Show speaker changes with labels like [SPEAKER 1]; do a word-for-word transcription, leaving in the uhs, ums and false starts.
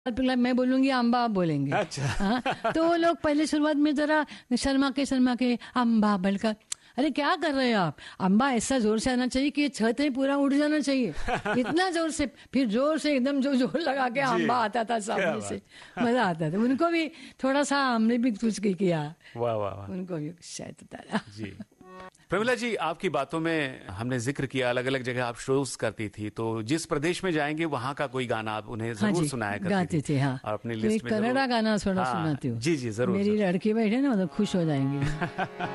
[SPEAKER 1] मैं बोलूंगी अम्बा, आप बोलेंगे।
[SPEAKER 2] अच्छा।
[SPEAKER 1] हाँ, तो वो लोग पहले शुरुआत में जरा शर्मा के शर्मा के अम्बा बोलकर, अरे क्या कर रहे हो आप, अम्बा ऐसा जोर से आना चाहिए कि छत में पूरा उड़ जाना चाहिए, इतना जोर से, फिर जोर से एकदम जो जोर लगा के अम्बा आता था सामने से, मजा आता था। उनको भी थोड़ा सा हमने भी कुछ किया।
[SPEAKER 2] वाह वाह वाह,
[SPEAKER 1] उनको भी शायद था
[SPEAKER 2] जी। प्रमिला जी, आपकी बातों में हमने जिक्र किया अलग अलग जगह आप शोज करती थी, तो जिस प्रदेश में जाएंगे वहाँ का कोई गाना आप उन्हें जरूर
[SPEAKER 1] हाँ
[SPEAKER 2] सुनाया करती
[SPEAKER 1] गाती थी। हाँ,
[SPEAKER 2] और अपनी
[SPEAKER 1] तो
[SPEAKER 2] लिस्ट में
[SPEAKER 1] कन्नड़ा गाना थोड़ा
[SPEAKER 2] हाँ,
[SPEAKER 1] सुनाती हूँ।
[SPEAKER 2] जी जी जरूर।
[SPEAKER 1] मेरी लड़की बैठे ना, मतलब खुश हो जाएंगे।